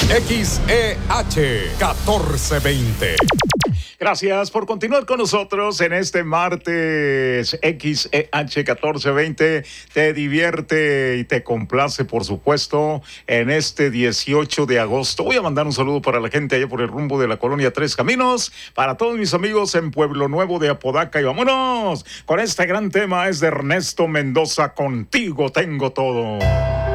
XEH 1420. Gracias por continuar con nosotros en este martes. XEH 1420 te divierte y te complace, por supuesto, en este 18 de agosto. Voy a mandar un saludo para la gente allá por el rumbo de la colonia Tres Caminos, para todos mis amigos en Pueblo Nuevo de Apodaca, y vámonos con este gran tema. Es de Ernesto Mendoza, Contigo Tengo Todo.